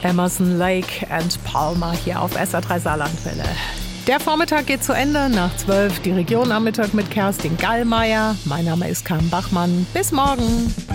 Emerson, Lake and Palmer hier auf SR3 Saarlandwelle. Der Vormittag geht zu Ende. Nach 12 die Region am Mittag mit Kerstin Gallmeier. Mein Name ist Carmen Bachmann. Bis morgen.